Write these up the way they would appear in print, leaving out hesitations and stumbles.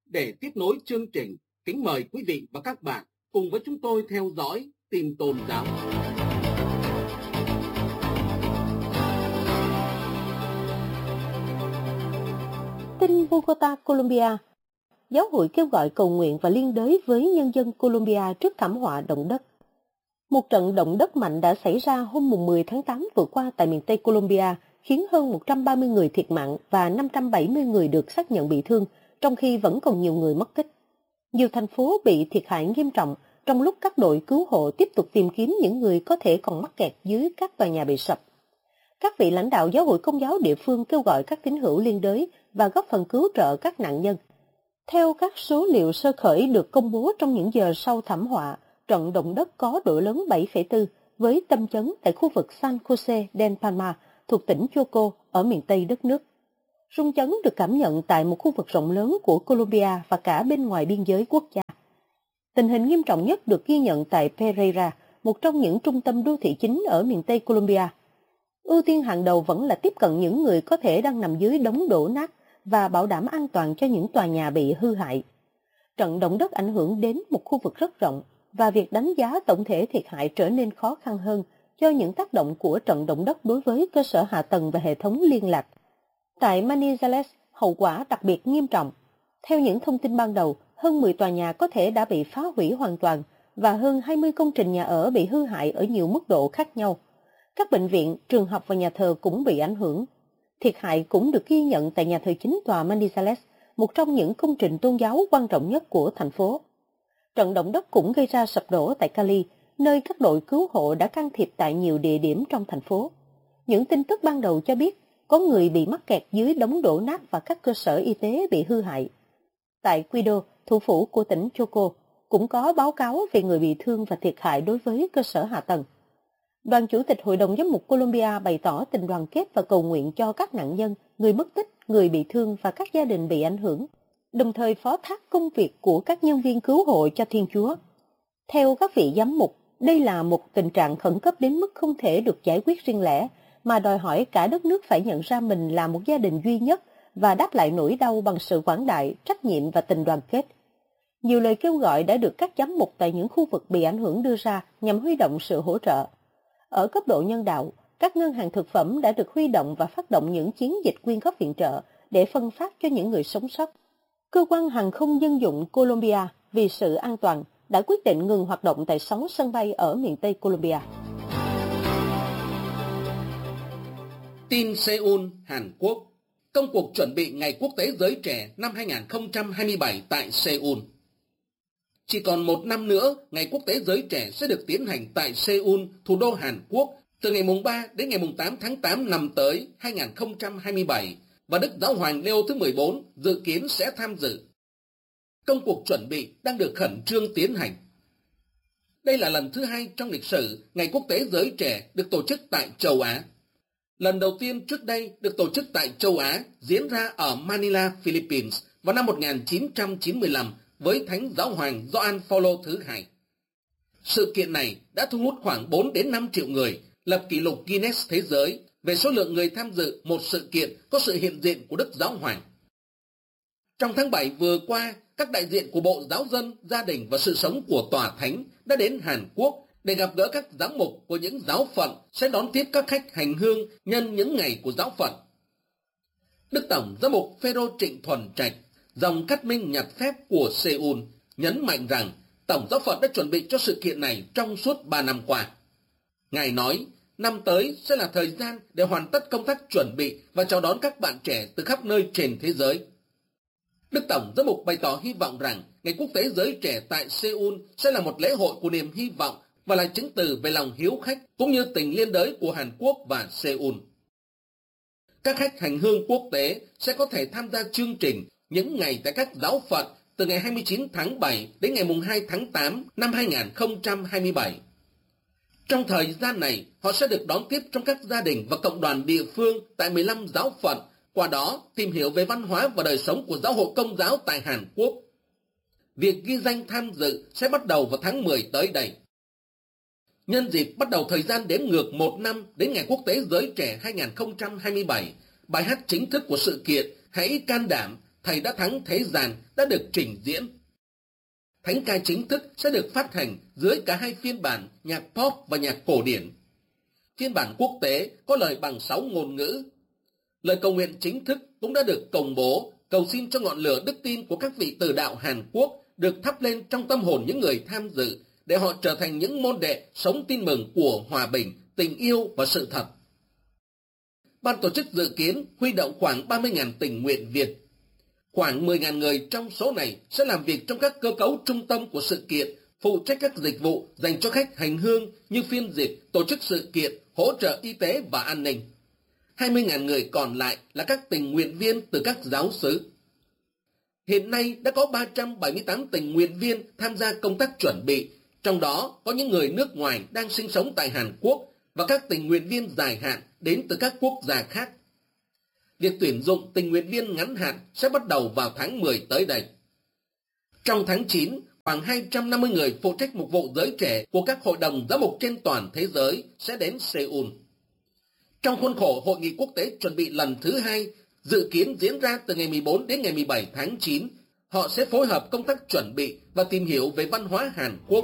Để tiếp nối chương trình, kính mời quý vị và các bạn cùng với chúng tôi theo dõi tin tôn giáo. Tin Bogota, Colombia. Giáo hội kêu gọi cầu nguyện và liên đới với nhân dân Colombia trước thảm họa động đất. Một trận động đất mạnh đã xảy ra hôm 10 tháng 8 vừa qua tại miền Tây Colombia, khiến hơn 130 người thiệt mạng và 570 người được xác nhận bị thương, trong khi vẫn còn nhiều người mất tích. Nhiều thành phố bị thiệt hại nghiêm trọng, trong lúc các đội cứu hộ tiếp tục tìm kiếm những người có thể còn mắc kẹt dưới các tòa nhà bị sập. Các vị lãnh đạo giáo hội Công giáo địa phương kêu gọi các tín hữu liên đới và góp phần cứu trợ các nạn nhân. Theo các số liệu sơ khởi được công bố trong những giờ sau thảm họa, trận động đất có độ lớn 7,4 với tâm chấn tại khu vực San Jose del Palma thuộc tỉnh Choco ở miền Tây đất nước. Rung chấn được cảm nhận tại một khu vực rộng lớn của Colombia và cả bên ngoài biên giới quốc gia. Tình hình nghiêm trọng nhất được ghi nhận tại Pereira, một trong những trung tâm đô thị chính ở miền Tây Colombia. Ưu tiên hàng đầu vẫn là tiếp cận những người có thể đang nằm dưới đống đổ nát và bảo đảm an toàn cho những tòa nhà bị hư hại. Trận động đất ảnh hưởng đến một khu vực rất rộng và việc đánh giá tổng thể thiệt hại trở nên khó khăn hơn do những tác động của trận động đất đối với cơ sở hạ tầng và hệ thống liên lạc. Tại Manizales, hậu quả đặc biệt nghiêm trọng. Theo những thông tin ban đầu, hơn 10 tòa nhà có thể đã bị phá hủy hoàn toàn và hơn 20 công trình nhà ở bị hư hại ở nhiều mức độ khác nhau. Các bệnh viện, trường học và nhà thờ cũng bị ảnh hưởng. Thiệt hại cũng được ghi nhận tại nhà thờ chính tòa Manizales, một trong những công trình tôn giáo quan trọng nhất của thành phố. Trận động đất cũng gây ra sập đổ tại Cali, nơi các đội cứu hộ đã can thiệp tại nhiều địa điểm trong thành phố. Những tin tức ban đầu cho biết có người bị mắc kẹt dưới đống đổ nát và các cơ sở y tế bị hư hại. Tại Quito, thủ phủ của tỉnh Choco, cũng có báo cáo về người bị thương và thiệt hại đối với cơ sở hạ tầng. Đoàn Chủ tịch Hội đồng Giám mục Colombia bày tỏ tình đoàn kết và cầu nguyện cho các nạn nhân, người mất tích, người bị thương và các gia đình bị ảnh hưởng, đồng thời phó thác công việc của các nhân viên cứu hộ cho Thiên Chúa. Theo các vị giám mục, đây là một tình trạng khẩn cấp đến mức không thể được giải quyết riêng lẻ, mà đòi hỏi cả đất nước phải nhận ra mình là một gia đình duy nhất và đáp lại nỗi đau bằng sự quảng đại, trách nhiệm và tình đoàn kết. Nhiều lời kêu gọi đã được các giám mục tại những khu vực bị ảnh hưởng đưa ra nhằm huy động sự hỗ trợ. Ở cấp độ nhân đạo, các ngân hàng thực phẩm đã được huy động và phát động những chiến dịch quyên góp viện trợ để phân phát cho những người sống sót. Cơ quan hàng không dân dụng Colombia vì sự an toàn đã quyết định ngừng hoạt động tại 6 sân bay ở miền Tây Colombia. Tin Seoul, Hàn Quốc. Công cuộc chuẩn bị Ngày Quốc tế Giới Trẻ năm 2027 tại Seoul. Chỉ còn một năm nữa, Ngày Quốc tế Giới Trẻ sẽ được tiến hành tại Seoul, thủ đô Hàn Quốc, từ ngày mùng 3 đến ngày mùng 8 tháng 8 năm tới 2027, và Đức Giáo hoàng Leo thứ 14 dự kiến sẽ tham dự. Công cuộc chuẩn bị đang được khẩn trương tiến hành. Đây là lần thứ 2 trong lịch sử Ngày Quốc tế Giới Trẻ được tổ chức tại châu Á. Lần đầu tiên trước đây được tổ chức tại châu Á diễn ra ở Manila, Philippines vào năm 1995 với Thánh Giáo hoàng Gioan Phaolô thứ hai. Sự kiện này đã thu hút khoảng 4 đến 5 triệu người, lập kỷ lục Guinness Thế giới về số lượng người tham dự một sự kiện có sự hiện diện của Đức Giáo hoàng. Trong tháng 7 vừa qua, các đại diện của Bộ Giáo dân, Gia đình và Sự sống của Tòa Thánh đã đến Hàn Quốc để gặp gỡ các giám mục của những giáo phận sẽ đón tiếp các khách hành hương nhân những ngày của giáo phận. Đức Tổng Giám mục Phêrô Trịnh Thuần Trạch, dòng cát minh nhặt phép của Seoul, nhấn mạnh rằng Tổng giáo phận đã chuẩn bị cho sự kiện này trong suốt 3 năm qua. Ngài nói, năm tới sẽ là thời gian để hoàn tất công tác chuẩn bị và chào đón các bạn trẻ từ khắp nơi trên thế giới. Đức Tổng Giám mục bày tỏ hy vọng rằng Ngày Quốc tế Giới Trẻ tại Seoul sẽ là một lễ hội của niềm hy vọng và là chứng từ về lòng hiếu khách cũng như tình liên đới của Hàn Quốc và Seoul. Các khách hành hương quốc tế sẽ có thể tham gia chương trình những ngày tại các giáo phận từ ngày 29 tháng 7 đến ngày 2 tháng 8 năm 2027. Trong thời gian này, họ sẽ được đón tiếp trong các gia đình và cộng đoàn địa phương tại 15 giáo phận, qua đó tìm hiểu về văn hóa và đời sống của giáo hội Công giáo tại Hàn Quốc. Việc ghi danh tham dự sẽ bắt đầu vào tháng 10 tới đây. Nhân dịp bắt đầu thời gian đếm ngược 1 năm đến Ngày Quốc tế Giới Trẻ 2027, bài hát chính thức của sự kiện Hãy can đảm Thầy đã thắng thế gian đã được trình diễn. Thánh ca chính thức sẽ được phát hành dưới cả hai phiên bản nhạc pop và nhạc cổ điển. Phiên bản quốc tế có lời bằng 6 ngôn ngữ. Lời cầu nguyện chính thức cũng đã được công bố, cầu xin cho ngọn lửa đức tin của các vị từ đạo Hàn Quốc được thắp lên trong tâm hồn những người tham dự, để họ trở thành những môn đệ sống tin mừng của hòa bình, tình yêu và sự thật. Ban tổ chức dự kiến huy động khoảng 30.000 tình nguyện viên. Khoảng 10.000 người trong số này sẽ làm việc trong các cơ cấu trung tâm của sự kiện, phụ trách các dịch vụ dành cho khách hành hương như phiên dịch, tổ chức sự kiện, hỗ trợ y tế và an ninh. 20.000 người còn lại là các tình nguyện viên từ các giáo xứ. Hiện nay đã có 378 tình nguyện viên tham gia công tác chuẩn bị, trong đó có những người nước ngoài đang sinh sống tại Hàn Quốc và các tình nguyện viên dài hạn đến từ các quốc gia khác. Việc tuyển dụng tình nguyện viên ngắn hạn sẽ bắt đầu vào tháng 10 tới đây. Trong tháng 9, khoảng 250 người phụ trách mục vụ giới trẻ của các hội đồng giám mục trên toàn thế giới sẽ đến Seoul. Trong khuôn khổ Hội nghị quốc tế chuẩn bị lần thứ 2, dự kiến diễn ra từ ngày 14 đến ngày 17 tháng 9, họ sẽ phối hợp công tác chuẩn bị và tìm hiểu về văn hóa Hàn Quốc.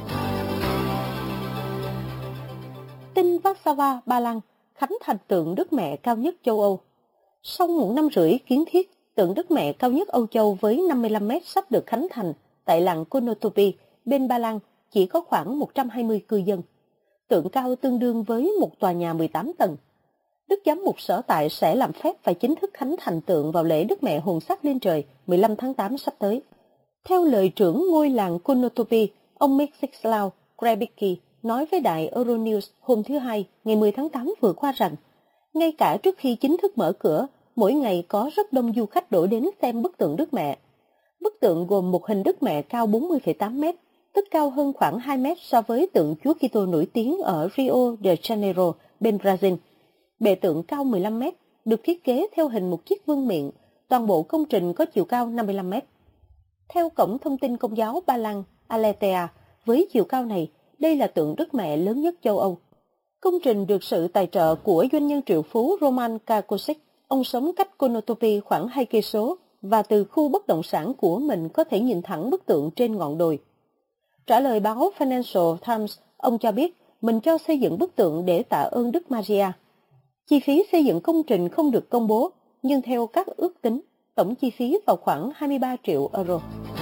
Tin Warsaw, Ba Lan, khánh thành tượng Đức Mẹ cao nhất châu Âu. Sau 1 năm rưỡi kiến thiết, tượng Đức Mẹ cao nhất Âu Châu với 55 mét sắp được khánh thành tại làng Konotopy, bên Ba Lan, chỉ có khoảng 120 cư dân. Tượng cao tương đương với một tòa nhà 18 tầng. Đức giám mục sở tại sẽ làm phép và chính thức khánh thành tượng vào lễ Đức Mẹ hồn sắc lên trời 15 tháng 8 sắp tới. Theo lời trưởng ngôi làng Konotopy, ông Mieczysław Krebicki nói với đài Euronews hôm thứ Hai, ngày 10 tháng 8 vừa qua rằng, ngay cả trước khi chính thức mở cửa, mỗi ngày có rất đông du khách đổ đến xem bức tượng Đức Mẹ. Bức tượng gồm một hình Đức Mẹ cao 40,8 mét, tức cao hơn khoảng 2 mét so với tượng Chúa Kitô nổi tiếng ở Rio de Janeiro, bên Brazil. Bệ tượng cao 15 mét, được thiết kế theo hình một chiếc vương miện, toàn bộ công trình có chiều cao 55 mét. Theo Cổng Thông tin Công giáo Ba Lan, Aletea, với chiều cao này, đây là tượng Đức Mẹ lớn nhất châu Âu. Công trình được sự tài trợ của doanh nhân triệu phú Roman Kakosic. Ông sống cách Konotopy khoảng 2 cây số và từ khu bất động sản của mình có thể nhìn thẳng bức tượng trên ngọn đồi. Trả lời báo Financial Times, ông cho biết mình cho xây dựng bức tượng để tạ ơn Đức Maria. Chi phí xây dựng công trình không được công bố, nhưng theo các ước tính, tổng chi phí vào khoảng 23 triệu euro.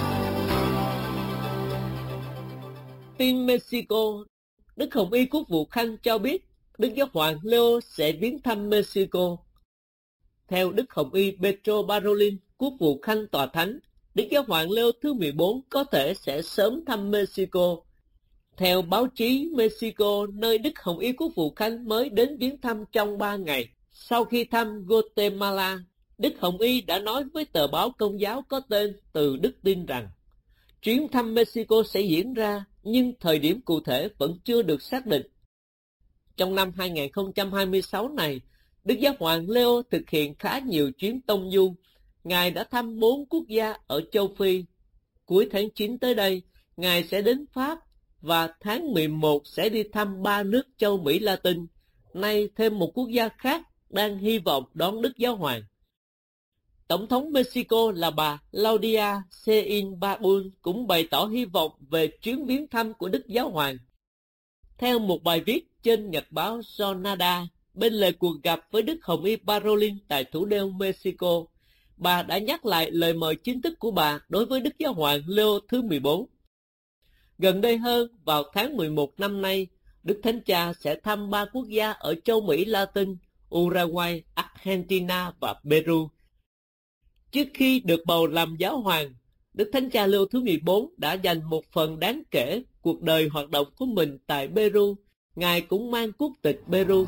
Tin Mexico, Đức Hồng Y Quốc vụ Khanh cho biết Đức Giáo hoàng Leo sẽ viếng thăm Mexico. Theo Đức Hồng Y Pedro Parolin, Quốc vụ Khanh Tòa Thánh, Đức Giáo hoàng Leo thứ 14 có thể sẽ sớm thăm Mexico. Theo báo chí Mexico, nơi Đức Hồng Y Quốc vụ Khanh mới đến viếng thăm trong 3 ngày. Sau khi thăm Guatemala, Đức Hồng Y đã nói với tờ báo Công giáo có tên Từ Đức Tin rằng chuyến thăm Mexico sẽ diễn ra, nhưng thời điểm cụ thể vẫn chưa được xác định. Trong năm 2026 này, Đức Giáo hoàng Leo thực hiện khá nhiều chuyến tông du. Ngài đã thăm 4 quốc gia ở châu Phi. Cuối tháng 9 tới đây, Ngài sẽ đến Pháp và tháng 11 sẽ đi thăm 3 nước châu Mỹ Latin. Nay thêm một quốc gia khác đang hy vọng đón Đức Giáo hoàng. Tổng thống Mexico là bà Claudia Sheinbaum cũng bày tỏ hy vọng về chuyến viếng thăm của Đức Giáo hoàng. Theo một bài viết trên nhật báo Jornada, bên lề cuộc gặp với Đức Hồng Y Parolin tại thủ đô Mexico, bà đã nhắc lại lời mời chính thức của bà đối với Đức Giáo hoàng Leo thứ 14. Gần đây hơn, vào tháng 11 năm nay, Đức Thánh Cha sẽ thăm 3 quốc gia ở châu Mỹ Latin, Uruguay, Argentina và Peru. Trước khi được bầu làm giáo hoàng, Đức Thánh Cha Leo thứ 14 đã dành một phần đáng kể cuộc đời hoạt động của mình tại Peru. Ngài cũng mang quốc tịch Peru.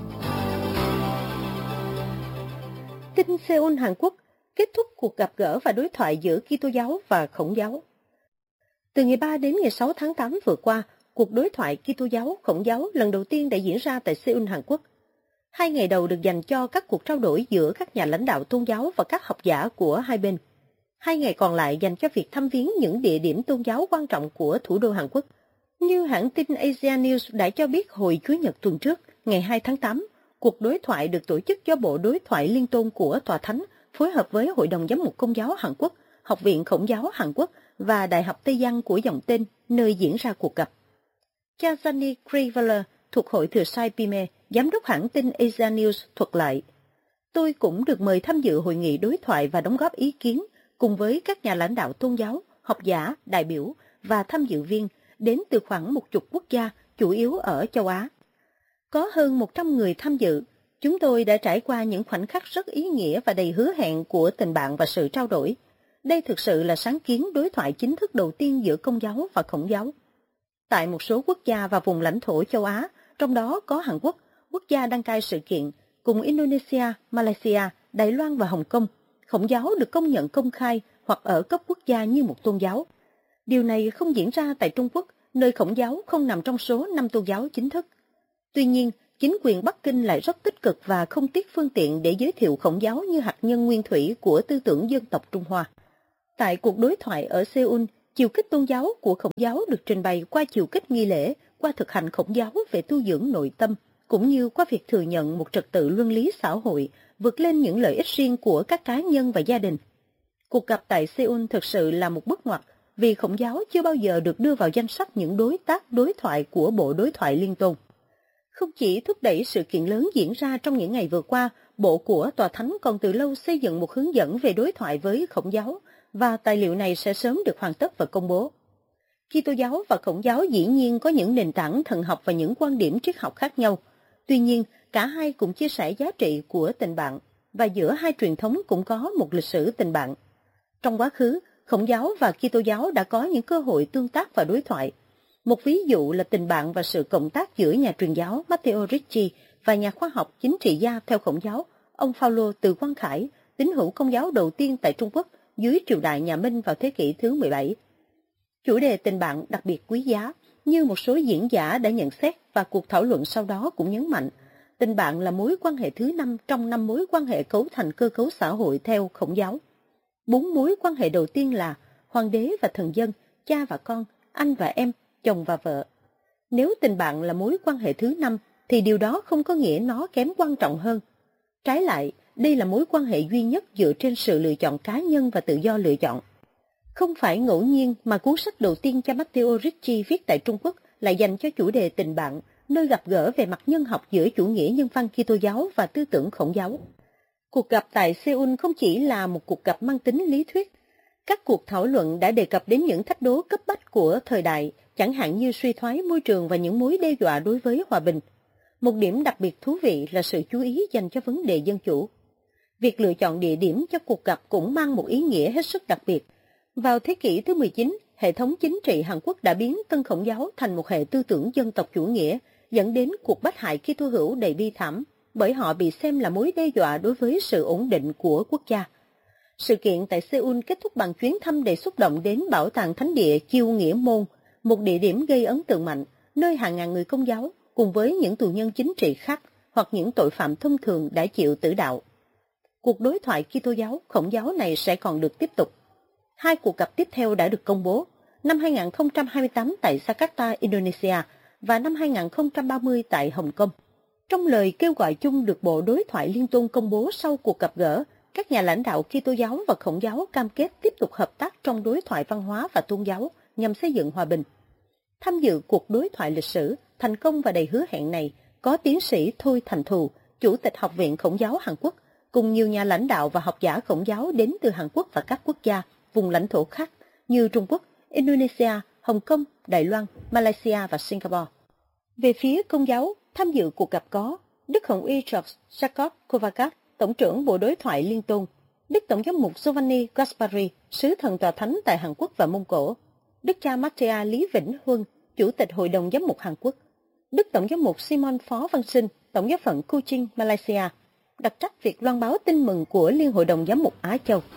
Tin Seoul, Hàn Quốc, kết thúc cuộc gặp gỡ và đối thoại giữa Kitô giáo và Khổng giáo. Từ ngày 3 đến ngày 6 tháng 8 vừa qua, cuộc đối thoại Kitô giáo Khổng giáo lần đầu tiên đã diễn ra tại Seoul, Hàn Quốc. 2 ngày đầu được dành cho các cuộc trao đổi giữa các nhà lãnh đạo tôn giáo và các học giả của hai bên. 2 ngày còn lại dành cho việc thăm viếng những địa điểm tôn giáo quan trọng của thủ đô Hàn Quốc. Như hãng tin Asia News đã cho biết hồi Chủ nhật tuần trước, ngày 2 tháng 8, cuộc đối thoại được tổ chức do Bộ Đối thoại Liên tôn của Tòa Thánh phối hợp với Hội đồng Giám mục Công giáo Hàn Quốc, Học viện Khổng giáo Hàn Quốc và Đại học Tây Giang của dòng tên nơi diễn ra cuộc gặp. Cha Gianni Kriveler thuộc Hội Thừa Sai Pime, giám đốc hãng tin Asia News thuật lại: Tôi cũng được mời tham dự hội nghị đối thoại và đóng góp ý kiến cùng với các nhà lãnh đạo tôn giáo, học giả, đại biểu và tham dự viên đến từ khoảng 10 quốc gia, chủ yếu ở châu Á. Có hơn 100 người tham dự. Chúng tôi đã trải qua những khoảnh khắc rất ý nghĩa và đầy hứa hẹn của tình bạn và sự trao đổi. Đây thực sự là sáng kiến đối thoại chính thức đầu tiên giữa Công giáo và Khổng giáo. Tại một số quốc gia và vùng lãnh thổ châu Á, trong đó có Hàn Quốc, quốc gia đăng cai sự kiện, cùng Indonesia, Malaysia, Đài Loan và Hồng Kông, Khổng giáo được công nhận công khai hoặc ở cấp quốc gia như một tôn giáo. Điều này không diễn ra tại Trung Quốc, nơi Khổng giáo không nằm trong số 5 tôn giáo chính thức. Tuy nhiên, chính quyền Bắc Kinh lại rất tích cực và không tiếc phương tiện để giới thiệu Khổng giáo như hạt nhân nguyên thủy của tư tưởng dân tộc Trung Hoa. Tại cuộc đối thoại ở Seoul, chiều kích tôn giáo của Khổng giáo được trình bày qua chiều kích nghi lễ, qua thực hành Khổng giáo về tu dưỡng nội tâm, cũng như qua việc thừa nhận một trật tự luân lý xã hội, vượt lên những lợi ích riêng của các cá nhân và gia đình. Cuộc gặp tại Seoul thực sự là một bước ngoặt, vì Khổng giáo chưa bao giờ được đưa vào danh sách những đối tác đối thoại của Bộ Đối thoại Liên tôn. Không chỉ thúc đẩy sự kiện lớn diễn ra trong những ngày vừa qua, Bộ của Tòa Thánh còn từ lâu xây dựng một hướng dẫn về đối thoại với Khổng giáo, và tài liệu này sẽ sớm được hoàn tất và công bố. Kitô giáo và Khổng giáo dĩ nhiên có những nền tảng thần học và những quan điểm triết học khác nhau. Tuy nhiên, cả hai cũng chia sẻ giá trị của tình bạn, và giữa hai truyền thống cũng có một lịch sử tình bạn. Trong quá khứ, Khổng giáo và Kitô giáo đã có những cơ hội tương tác và đối thoại. Một ví dụ là tình bạn và sự cộng tác giữa nhà truyền giáo Matteo Ricci và nhà khoa học chính trị gia theo Khổng giáo, ông Phaolô Từ Quang Khải, tín hữu Công giáo đầu tiên tại Trung Quốc dưới triều đại nhà Minh vào thế kỷ thứ 17. Chủ đề tình bạn đặc biệt quý giá, như một số diễn giả đã nhận xét và cuộc thảo luận sau đó cũng nhấn mạnh, tình bạn là mối quan hệ thứ 5 trong 5 mối quan hệ cấu thành cơ cấu xã hội theo Khổng giáo. 4 mối quan hệ đầu tiên là hoàng đế và thần dân, cha và con, anh và em, chồng và vợ. Nếu tình bạn là mối quan hệ thứ 5, thì điều đó không có nghĩa nó kém quan trọng hơn. Trái lại, đây là mối quan hệ duy nhất dựa trên sự lựa chọn cá nhân và tự do lựa chọn. Không phải ngẫu nhiên mà cuốn sách đầu tiên cho Matteo Ricci viết tại Trung Quốc lại dành cho chủ đề tình bạn, nơi gặp gỡ về mặt nhân học giữa chủ nghĩa nhân văn Kitô giáo và tư tưởng Khổng giáo. Cuộc gặp tại Seoul không chỉ là một cuộc gặp mang tính lý thuyết. Các cuộc thảo luận đã đề cập đến những thách đố cấp bách của thời đại, chẳng hạn như suy thoái môi trường và những mối đe dọa đối với hòa bình. Một điểm đặc biệt thú vị là sự chú ý dành cho vấn đề dân chủ. Việc lựa chọn địa điểm cho cuộc gặp cũng mang một ý nghĩa hết sức đặc biệt. Vào thế kỷ thứ 19, hệ thống chính trị Hàn Quốc đã biến Tân Khổng giáo thành một hệ tư tưởng dân tộc chủ nghĩa, dẫn đến cuộc bách hại Kitô hữu đầy bi thảm, bởi họ bị xem là mối đe dọa đối với sự ổn định của quốc gia. Sự kiện tại Seoul kết thúc bằng chuyến thăm đầy xúc động đến Bảo tàng Thánh địa Kiêu Nghĩa Môn, một địa điểm gây ấn tượng mạnh, nơi hàng ngàn người Công giáo, cùng với những tù nhân chính trị khác hoặc những tội phạm thông thường đã chịu tử đạo. Cuộc đối thoại Kitô giáo, Khổng giáo này sẽ còn được tiếp tục. 2 cuộc gặp tiếp theo đã được công bố, năm 2028 tại Jakarta, Indonesia và năm 2030 tại Hồng Kông. Trong lời kêu gọi chung được Bộ Đối thoại Liên tôn công bố sau cuộc gặp gỡ, các nhà lãnh đạo Kitô giáo và Khổng giáo cam kết tiếp tục hợp tác trong đối thoại văn hóa và tôn giáo nhằm xây dựng hòa bình. Tham dự cuộc đối thoại lịch sử, thành công và đầy hứa hẹn này có tiến sĩ Thôi Thành Thù, Chủ tịch Học viện Khổng giáo Hàn Quốc, cùng nhiều nhà lãnh đạo và học giả Khổng giáo đến từ Hàn Quốc và các quốc gia, vùng lãnh thổ khác như Trung Quốc, Indonesia, Hồng Kông, Đài Loan, Malaysia và Singapore. Về phía Công giáo, tham dự cuộc gặp có Đức Hồng y George Jacob Kovacs, Tổng trưởng Bộ Đối thoại Liên tôn, Đức Tổng giám mục Giovanni Gaspari, Sứ thần Tòa Thánh tại Hàn Quốc và Mông Cổ, Đức cha Matthea Lý Vĩnh Huân, Chủ tịch Hội đồng Giám mục Hàn Quốc, Đức Tổng giám mục Simon Phó Văn Sinh, Tổng giáo phận Kuching, Malaysia, đặc trách việc loan báo tin mừng của Liên hội đồng Giám mục Á Châu.